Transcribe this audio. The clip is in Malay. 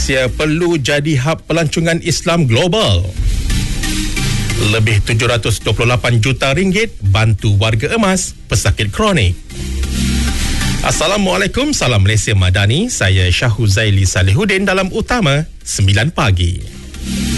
Malaysia perlu jadi hub pelancongan Islam global. Lebih 728 juta ringgit bantu warga emas pesakit kronik. Assalamualaikum, salam Malaysia Madani. Saya Syah Huzaili Salihuddin dalam Utama 9 pagi.